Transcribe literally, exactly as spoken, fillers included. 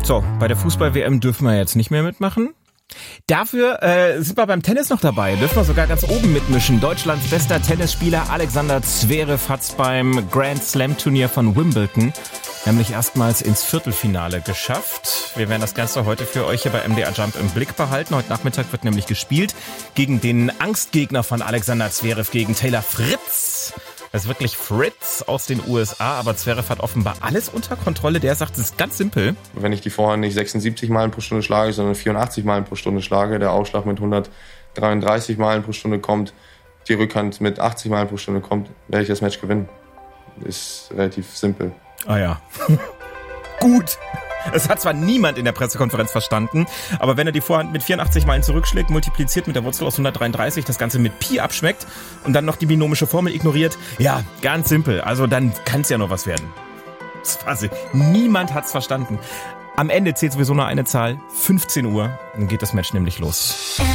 So, bei der Fußball-W M dürfen wir jetzt nicht mehr mitmachen. Dafür äh, sind wir beim Tennis noch dabei, dürfen wir sogar ganz oben mitmischen. Deutschlands bester Tennisspieler Alexander Zverev hat's beim Grand Slam Turnier von Wimbledon nämlich erstmals ins Viertelfinale geschafft. Wir werden das Ganze heute für euch hier bei M D R Jump im Blick behalten. Heute Nachmittag wird nämlich gespielt gegen den Angstgegner von Alexander Zverev, gegen Taylor Fritz. Das ist wirklich Fritz aus den U S A, aber Zverev hat offenbar alles unter Kontrolle. Der sagt, es ist ganz simpel. Wenn ich die Vorhand nicht sechsundsiebzig Meilen pro Stunde schlage, sondern vierundachtzig Meilen pro Stunde schlage, der Aufschlag mit hundertdreiunddreißig Meilen pro Stunde kommt, die Rückhand mit achtzig Meilen pro Stunde kommt, werde ich das Match gewinnen. Ist relativ simpel. Ah ja. Gut. Es hat zwar niemand in der Pressekonferenz verstanden, aber wenn er die Vorhand mit vierundachtzig Meilen zurückschlägt, multipliziert mit der Wurzel aus hundertdreiunddreißig, das Ganze mit Pi abschmeckt und dann noch die binomische Formel ignoriert, ja, ganz simpel. Also dann kann es ja noch was werden. Das niemand hat's verstanden. Am Ende zählt sowieso nur eine Zahl, fünfzehn Uhr, dann geht das Match nämlich los.